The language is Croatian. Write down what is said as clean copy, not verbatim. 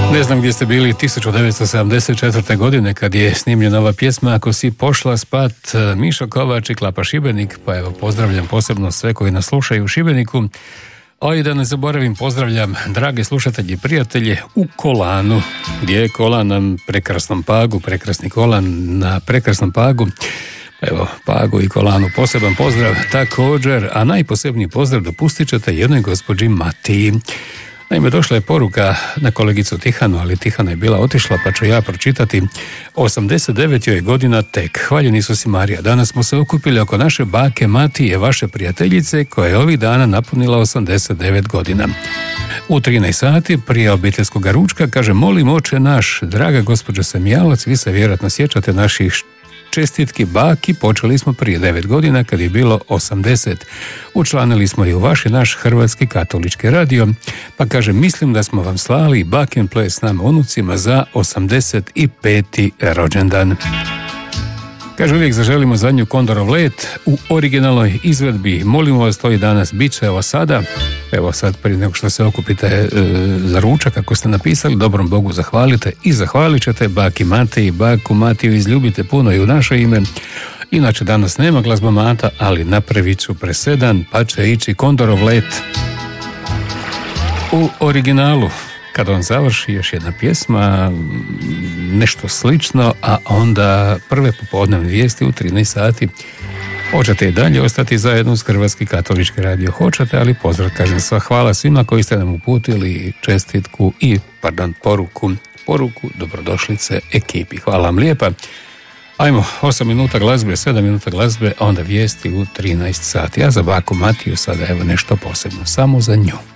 Ne znam gdje ste bili 1974. godine kad je snimljena ova pjesma Ako si pošla spat, Mišo Kovač i Klapa Šibenik, pa evo pozdravljam posebno sve koji nas slušaju u Šibeniku, a i da ne zaboravim pozdravljam drage slušatelji i prijatelje u Kolanu, gdje je Kolan na prekrasnom Pagu, prekrasni Kolan na prekrasnom Pagu. Evo, Pagu i Kolanu poseban pozdrav također, a najposebniji pozdrav dopustit ćete jednoj gospođi Matiji. Naime, došla je poruka na kolegicu Tihanu, ali Tihana je bila otišla, pa ću ja pročitati. 89 joj je godina tek. Hvaljeni su si Marija. Danas smo se okupili oko naše bake Matije, vaše prijateljice, koja je ovih dana napunila 89 godina. U 13 sati, prije obiteljskog ručka, kaže: molim oče naš, draga gospođo Semijalac, vi se vjerojatno sjećate naših čestitki baki, počeli smo prije 9 godina kad je bilo 80. Učlanili smo i u vaš i naš Hrvatski katolički radio, pa kaže: mislim da smo vam slali Back and Play s nama unucima za 85. rođendan. Kaže, uvijek zaželimo zadnju Kondorov let u originalnoj izvedbi. Molimo vas, to i danas bit će evo sada. Evo sad, prije nego što se okupite za ručak, ako ste napisali, dobrom Bogu zahvalite i zahvalit ćete baki Matiji, baku Matiju izljubite puno i u naše ime. Inače, danas nema glazbomata, ali napravit ću presedan, pa će ići Kondorov let u originalu. Kad on završi, još jedna pjesma, nešto slično, a onda prve popodnevne vijesti u 13 sati. Hoćete i dalje ostati zajedno uz Hrvatski katolički radio? Hoćete, ali pozdrav, kažem sva, hvala svima koji ste nam uputili čestitku i, poruku dobrodošlice ekipi. Hvala vam lijepa. Ajmo, 8 minuta glazbe, 7 minuta glazbe, a onda vijesti u 13 sati. Ja za baku Matiju sada evo nešto posebno, samo za nju.